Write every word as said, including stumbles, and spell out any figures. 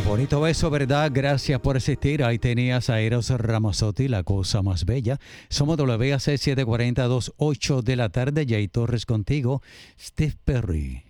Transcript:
Bonito beso, ¿verdad? Gracias por existir. Ahí tenías a Eros Ramazzotti, la cosa más bella. Somos W A C setecientos cuarenta, dos, ocho de la tarde. Jay Torres contigo. Steve Perry.